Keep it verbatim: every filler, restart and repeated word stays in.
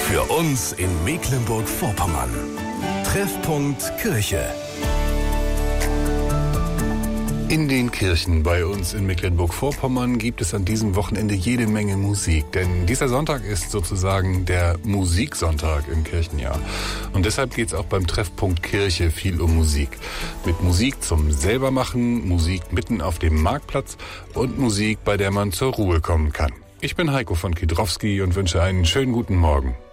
Für uns in Mecklenburg-Vorpommern. Treffpunkt Kirche. In den Kirchen bei uns in Mecklenburg-Vorpommern gibt es an diesem Wochenende jede Menge Musik. Denn dieser Sonntag ist sozusagen der Musiksonntag im Kirchenjahr. Und deshalb geht es auch beim Treffpunkt Kirche viel um Musik. Mit Musik zum Selbermachen, Musik mitten auf dem Marktplatz und Musik, bei der man zur Ruhe kommen kann. Ich bin Heiko von Kiedrowski und wünsche einen schönen guten Morgen.